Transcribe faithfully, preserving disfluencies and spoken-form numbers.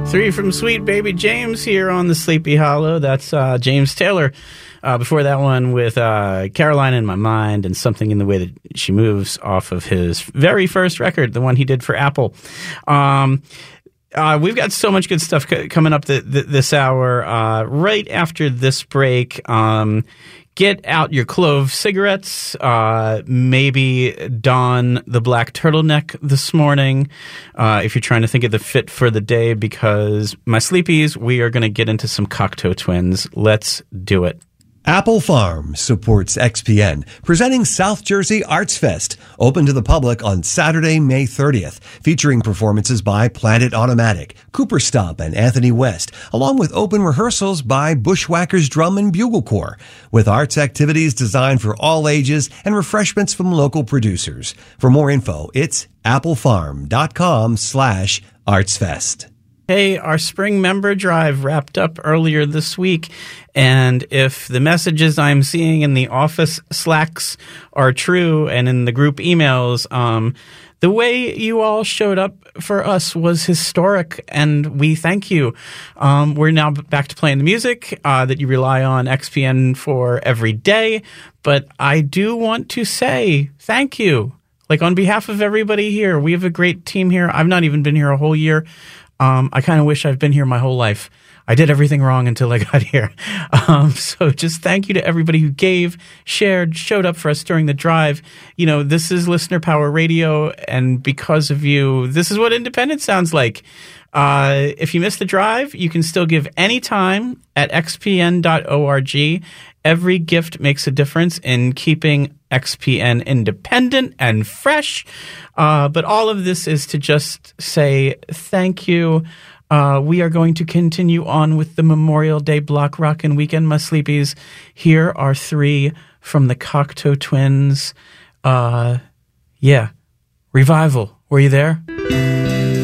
Three from Sweet Baby James here on the Sleepy Hollow. That's uh, James Taylor. Uh, before that one with uh, Caroline in My Mind and Something in the Way That She Moves off of his very first record, the one he did for Apple. Um, uh, we've got so much good stuff c- coming up th- th- this hour. Uh, right after this break, um, get out your Clove cigarettes, uh, maybe don the black turtleneck this morning uh, if you're trying to think of the fit for the day, because my sleepies, we are going to get into some Cocteau Twins. Let's do it. Apple Farm supports X P N, presenting South Jersey Arts Fest, open to the public on Saturday, May thirtieth, featuring performances by Planet Automatic, Cooper Stomp, and Anthony West, along with open rehearsals by Bushwhackers Drum and Bugle Corps, with arts activities designed for all ages and refreshments from local producers. For more info, it's applefarm.com slash artsfest. Hey, our spring member drive wrapped up earlier this week, and if the messages I'm seeing in the office Slacks are true and in the group emails, um, the way you all showed up for us was historic, and we thank you. Um, we're now back to playing the music uh, that you rely on X P N for every day, but I do want to say thank you. Like, on behalf of everybody here, we have a great team here. I've not even been here a whole year. Um, I kind of wish I've been here my whole life. I did everything wrong until I got here. Um, so just thank you to everybody who gave, shared, showed up for us during the drive. You know, this is Listener Power Radio, and because of you, this is what independence sounds like. Uh, if you missed the drive, you can still give anytime at x p n dot org. Every gift makes a difference in keeping X P N independent and fresh. Uh, but all of this is to just say thank you. Uh, we are going to continue on with the Memorial Day Block Rockin' Weekend, my sleepies. Here are three from the Cocteau Twins. Uh, yeah. Revival. Were you there?